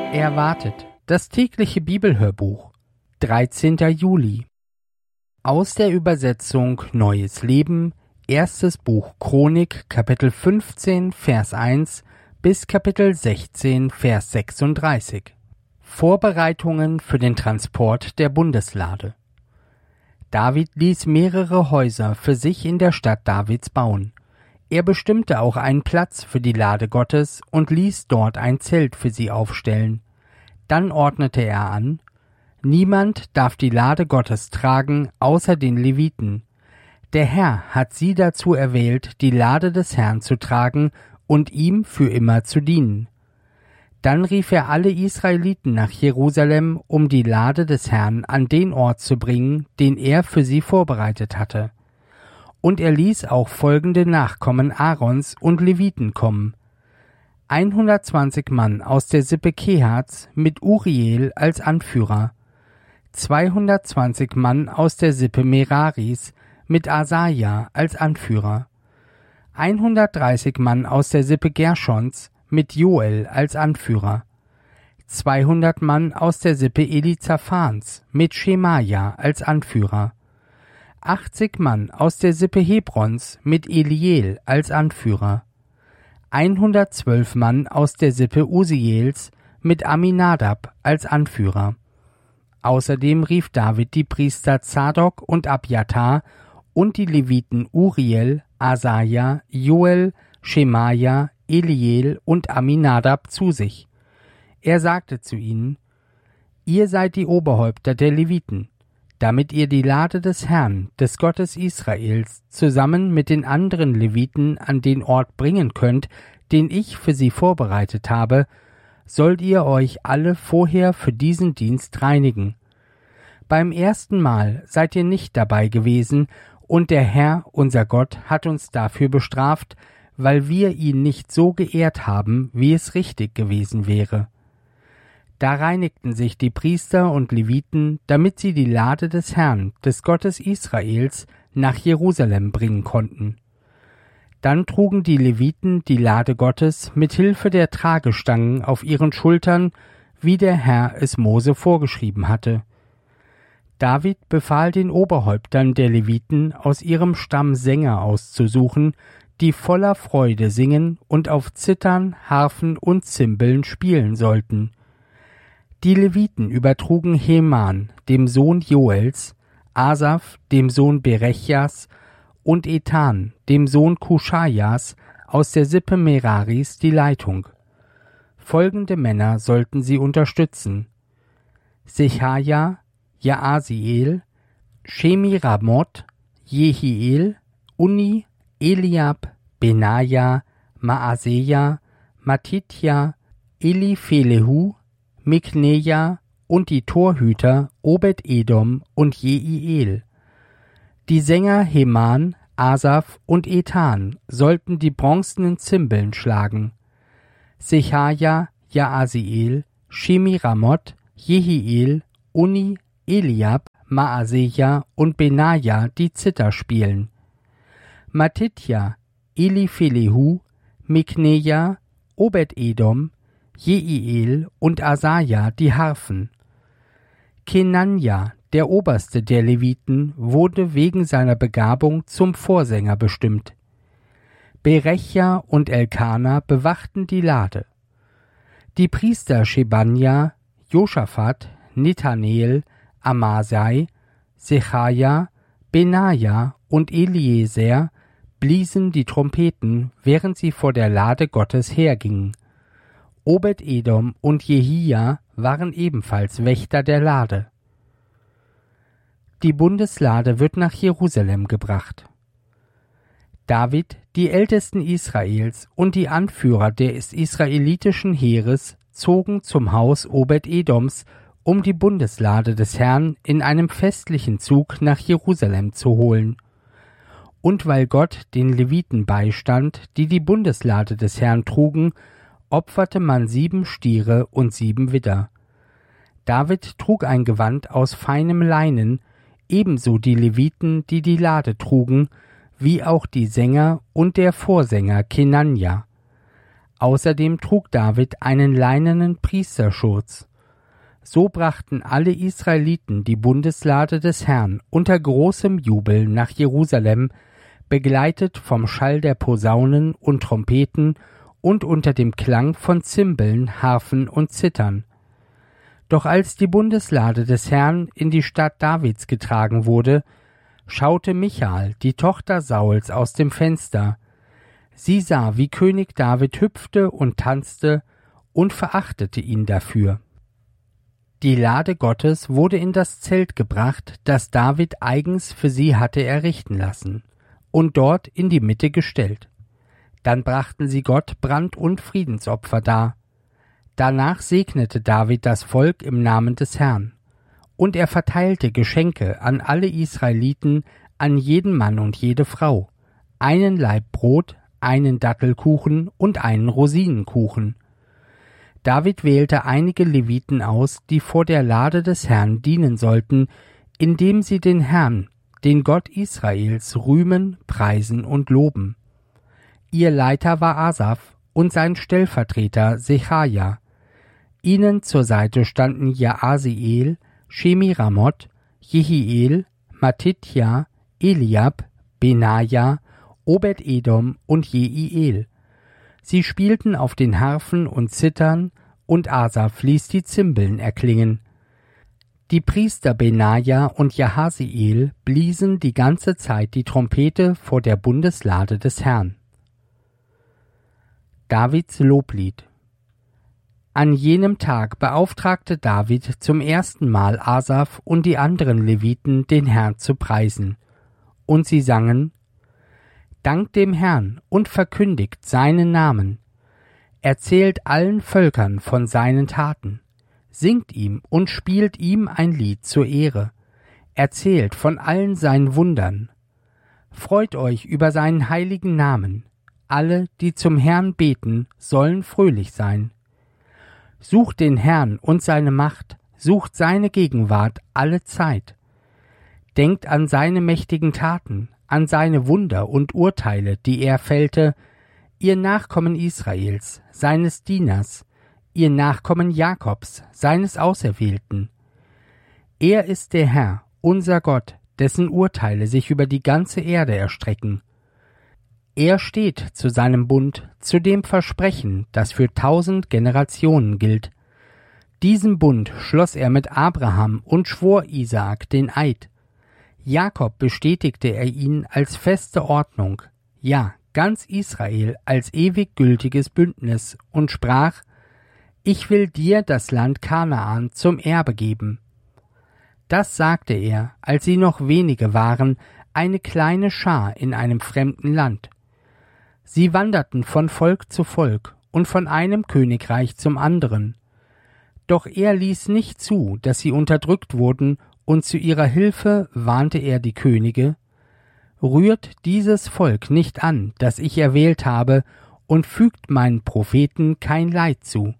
Erwartet, das tägliche Bibelhörbuch, 13. Juli. Aus der Übersetzung Neues Leben, erstes Buch Chronik, Kapitel 15, Vers 1 bis Kapitel 16, Vers 36. Vorbereitungen für den Transport der Bundeslade. David ließ mehrere Häuser für sich in der Stadt Davids bauen. Er bestimmte auch einen Platz für die Lade Gottes und ließ dort ein Zelt für sie aufstellen. Dann ordnete er an: Niemand darf die Lade Gottes tragen, außer den Leviten. Der Herr hat sie dazu erwählt, die Lade des Herrn zu tragen und ihm für immer zu dienen. Dann rief er alle Israeliten nach Jerusalem, um die Lade des Herrn an den Ort zu bringen, den er für sie vorbereitet hatte. Und er ließ auch folgende Nachkommen Aarons und Leviten kommen: 120 Mann aus der Sippe Kehats mit Uriel als Anführer, 220 Mann aus der Sippe Meraris mit Asaja als Anführer, 130 Mann aus der Sippe Gerschons mit Joel als Anführer, 200 Mann aus der Sippe Elizaphans mit Schemaja als Anführer, 80 Mann aus der Sippe Hebrons mit Eliel als Anführer, 112 Mann aus der Sippe Usiels mit Aminadab als Anführer. Außerdem rief David die Priester Zadok und Abjatar und die Leviten Uriel, Asaja, Joel, Schemaja, Eliel und Aminadab zu sich. Er sagte zu ihnen: Ihr seid die Oberhäupter der Leviten, damit ihr die Lade des Herrn, des Gottes Israels, zusammen mit den anderen Leviten an den Ort bringen könnt, den ich für sie vorbereitet habe, sollt ihr euch alle vorher für diesen Dienst reinigen. Beim ersten Mal seid ihr nicht dabei gewesen, und der Herr, unser Gott, hat uns dafür bestraft, weil wir ihn nicht so geehrt haben, wie es richtig gewesen wäre. Da reinigten sich die Priester und Leviten, damit sie die Lade des Herrn, des Gottes Israels, nach Jerusalem bringen konnten. Dann trugen die Leviten die Lade Gottes mit Hilfe der Tragestangen auf ihren Schultern, wie der Herr es Mose vorgeschrieben hatte. David befahl den Oberhäuptern der Leviten, aus ihrem Stamm Sänger auszusuchen, die voller Freude singen und auf Zithern, Harfen und Zimbeln spielen sollten. Die Leviten übertrugen Heman, dem Sohn Joels, Asaf, dem Sohn Berechjas, und Ethan, dem Sohn Kuschajas, aus der Sippe Meraris die Leitung. Folgende Männer sollten sie unterstützen: Sechaja, Jaasiel, Shemiramoth, Jehiel, Uni, Eliab, Benaja, Maaseja, Matithja, Eliphelehu, Mikneja und die Torhüter Obed-Edom und Jeiel. Die Sänger Heman, Asaf und Ethan sollten die bronzenen Zimbeln schlagen. Sechaja, Jaasiel, Shemiramoth, Jehiel, Uni, Eliab, Maaseja und Benaja die Zither spielen. Matithja, Eliphelehu, Mikneja, Obed-Edom, Jeiel und Asaja die Harfen. Kenanja, der oberste der Leviten, wurde wegen seiner Begabung zum Vorsänger bestimmt. Berechja und Elkana bewachten die Lade. Die Priester Schebanja, Josaphat, Nethanel, Amasai, Sechaja, Benaja und Eliezer bliesen die Trompeten, während sie vor der Lade Gottes hergingen. Obed-Edom und Jehia waren ebenfalls Wächter der Lade. Die Bundeslade wird nach Jerusalem gebracht. David, die Ältesten Israels und die Anführer des israelitischen Heeres zogen zum Haus Obed-Edoms, um die Bundeslade des Herrn in einem festlichen Zug nach Jerusalem zu holen. Und weil Gott den Leviten beistand, die die Bundeslade des Herrn trugen, opferte man 7 Stiere und 7 Widder. David trug ein Gewand aus feinem Leinen, ebenso die Leviten, die die Lade trugen, wie auch die Sänger und der Vorsänger Kenanja. Außerdem trug David einen leinenen Priesterschurz. So brachten alle Israeliten die Bundeslade des Herrn unter großem Jubel nach Jerusalem, begleitet vom Schall der Posaunen und Trompeten und unter dem Klang von Zimbeln, Harfen und Zithern. Doch als die Bundeslade des Herrn in die Stadt Davids getragen wurde, schaute Michal, die Tochter Sauls, aus dem Fenster. Sie sah, wie König David hüpfte und tanzte und verachtete ihn dafür. Die Lade Gottes wurde in das Zelt gebracht, das David eigens für sie hatte errichten lassen, und dort in die Mitte gestellt. Dann brachten sie Gott Brand- und Friedensopfer dar. Danach segnete David das Volk im Namen des Herrn. Und er verteilte Geschenke an alle Israeliten, an jeden Mann und jede Frau, einen Laib Brot, einen Dattelkuchen und einen Rosinenkuchen. David wählte einige Leviten aus, die vor der Lade des Herrn dienen sollten, indem sie den Herrn, den Gott Israels, rühmen, preisen und loben. Ihr Leiter war Asaf und sein Stellvertreter Sechaja. Ihnen zur Seite standen Jaasiel, Shemiramoth, Jehiel, Mattitja, Eliab, Benaja, Obed-Edom und Jeiel. Sie spielten auf den Harfen und Zithern, und Asaf ließ die Zimbeln erklingen. Die Priester Benaja und Jaasiel bliesen die ganze Zeit die Trompete vor der Bundeslade des Herrn. Davids Loblied. An jenem Tag beauftragte David zum ersten Mal Asaf und die anderen Leviten, den Herrn zu preisen. Und sie sangen: Dankt dem Herrn und verkündigt seinen Namen. Erzählt allen Völkern von seinen Taten. Singt ihm und spielt ihm ein Lied zur Ehre. Erzählt von allen seinen Wundern. Freut euch über seinen heiligen Namen. Alle, die zum Herrn beten, sollen fröhlich sein. Sucht den Herrn und seine Macht, sucht seine Gegenwart alle Zeit. Denkt an seine mächtigen Taten, an seine Wunder und Urteile, die er fällte, ihr Nachkommen Israels, seines Dieners, ihr Nachkommen Jakobs, seines Auserwählten. Er ist der Herr, unser Gott, dessen Urteile sich über die ganze Erde erstrecken. Er steht zu seinem Bund, zu dem Versprechen, das für 1000 Generationen gilt. Diesen Bund schloss er mit Abraham und schwor Isaak den Eid. Jakob bestätigte er ihn als feste Ordnung, ja, ganz Israel als ewig gültiges Bündnis, und sprach: Ich will dir das Land Kanaan zum Erbe geben. Das sagte er, als sie noch wenige waren, eine kleine Schar in einem fremden Land. Sie wanderten von Volk zu Volk und von einem Königreich zum anderen. Doch er ließ nicht zu, dass sie unterdrückt wurden, und zu ihrer Hilfe warnte er die Könige: Rührt dieses Volk nicht an, das ich erwählt habe, und fügt meinen Propheten kein Leid zu.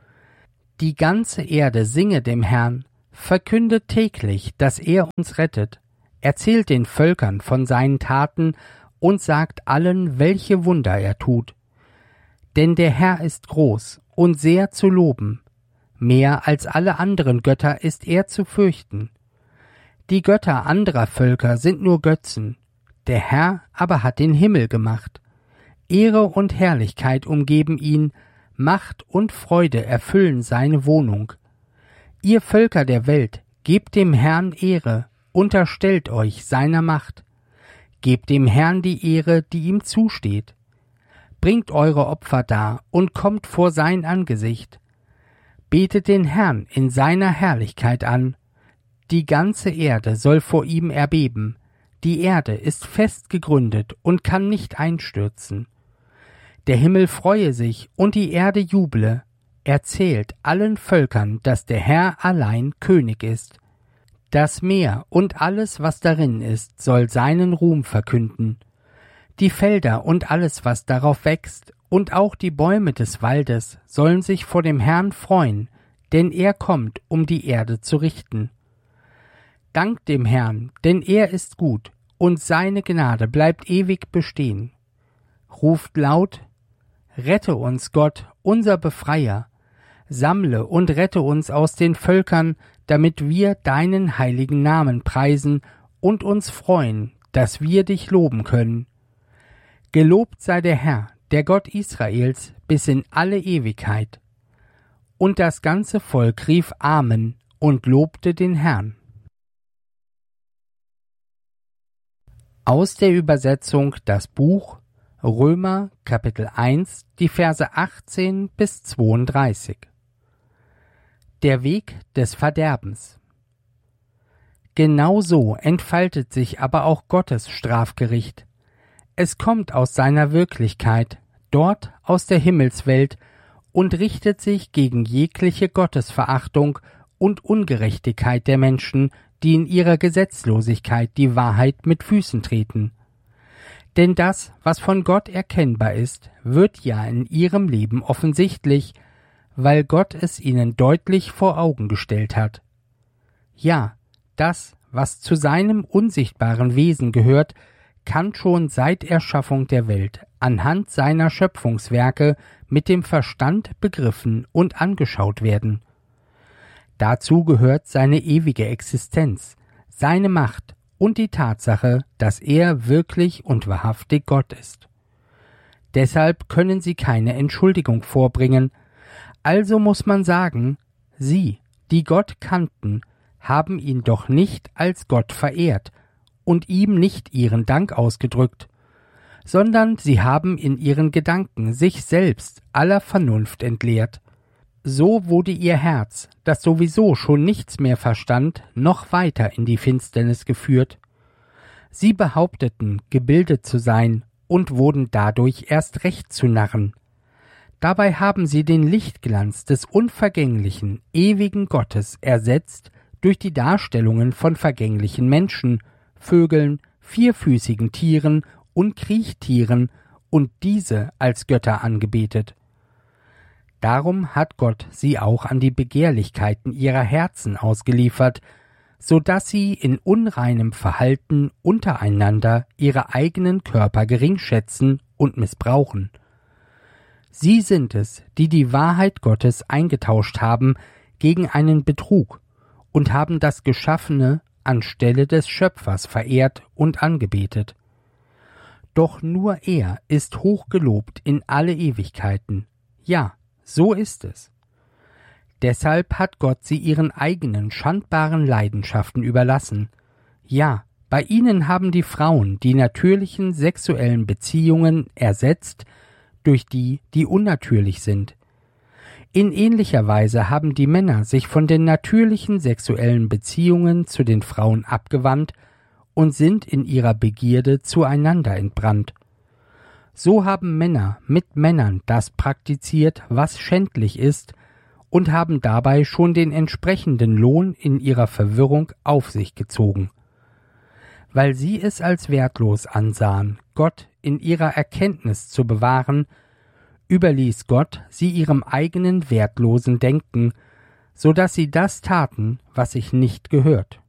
Die ganze Erde singe dem Herrn, verkündet täglich, dass er uns rettet, erzählt den Völkern von seinen Taten und sagt allen, welche Wunder er tut. Denn der Herr ist groß und sehr zu loben. Mehr als alle anderen Götter ist er zu fürchten. Die Götter anderer Völker sind nur Götzen. Der Herr aber hat den Himmel gemacht. Ehre und Herrlichkeit umgeben ihn, Macht und Freude erfüllen seine Wohnung. Ihr Völker der Welt, gebt dem Herrn Ehre, unterstellt euch seiner Macht. Gebt dem Herrn die Ehre, die ihm zusteht. Bringt eure Opfer dar und kommt vor sein Angesicht. Betet den Herrn in seiner Herrlichkeit an. Die ganze Erde soll vor ihm erbeben. Die Erde ist fest gegründet und kann nicht einstürzen. Der Himmel freue sich und die Erde juble. Erzählt allen Völkern, dass der Herr allein König ist. Das Meer und alles, was darin ist, soll seinen Ruhm verkünden. Die Felder und alles, was darauf wächst, und auch die Bäume des Waldes sollen sich vor dem Herrn freuen, denn er kommt, um die Erde zu richten. Dankt dem Herrn, denn er ist gut, und seine Gnade bleibt ewig bestehen. Ruft laut: Rette uns, Gott, unser Befreier. Sammle und rette uns aus den Völkern, damit wir deinen heiligen Namen preisen und uns freuen, dass wir dich loben können. Gelobt sei der Herr, der Gott Israels, bis in alle Ewigkeit. Und das ganze Volk rief Amen und lobte den Herrn. Aus der Übersetzung das Buch Römer Kapitel 1, die Verse 18 bis 32. Der Weg des Verderbens. Genauso entfaltet sich aber auch Gottes Strafgericht. Es kommt aus seiner Wirklichkeit, dort aus der Himmelswelt, und richtet sich gegen jegliche Gottesverachtung und Ungerechtigkeit der Menschen, die in ihrer Gesetzlosigkeit die Wahrheit mit Füßen treten. Denn das, was von Gott erkennbar ist, wird ja in ihrem Leben offensichtlich, weil Gott es ihnen deutlich vor Augen gestellt hat. Ja, das, was zu seinem unsichtbaren Wesen gehört, kann schon seit Erschaffung der Welt anhand seiner Schöpfungswerke mit dem Verstand begriffen und angeschaut werden. Dazu gehört seine ewige Existenz, seine Macht und die Tatsache, dass er wirklich und wahrhaftig Gott ist. Deshalb können sie keine Entschuldigung vorbringen, also muss man sagen, sie, die Gott kannten, haben ihn doch nicht als Gott verehrt und ihm nicht ihren Dank ausgedrückt, sondern sie haben in ihren Gedanken sich selbst aller Vernunft entleert. So wurde ihr Herz, das sowieso schon nichts mehr verstand, noch weiter in die Finsternis geführt. Sie behaupteten, gebildet zu sein und wurden dadurch erst recht zu Narren. Dabei haben sie den Lichtglanz des unvergänglichen, ewigen Gottes ersetzt durch die Darstellungen von vergänglichen Menschen, Vögeln, vierfüßigen Tieren und Kriechtieren und diese als Götter angebetet. Darum hat Gott sie auch an die Begehrlichkeiten ihrer Herzen ausgeliefert, so dass sie in unreinem Verhalten untereinander ihre eigenen Körper geringschätzen und missbrauchen. Sie sind es, die die Wahrheit Gottes eingetauscht haben gegen einen Betrug und haben das Geschaffene anstelle des Schöpfers verehrt und angebetet. Doch nur er ist hochgelobt in alle Ewigkeiten. Ja, so ist es. Deshalb hat Gott sie ihren eigenen schandbaren Leidenschaften überlassen. Ja, bei ihnen haben die Frauen die natürlichen sexuellen Beziehungen ersetzt durch die, die unnatürlich sind. In ähnlicher Weise haben die Männer sich von den natürlichen sexuellen Beziehungen zu den Frauen abgewandt und sind in ihrer Begierde zueinander entbrannt. So haben Männer mit Männern das praktiziert, was schändlich ist, und haben dabei schon den entsprechenden Lohn in ihrer Verwirrung auf sich gezogen. Weil sie es als wertlos ansahen, Gott in ihrer Erkenntnis zu bewahren, überließ Gott sie ihrem eigenen wertlosen Denken, so dass sie das taten, was sich nicht gehört.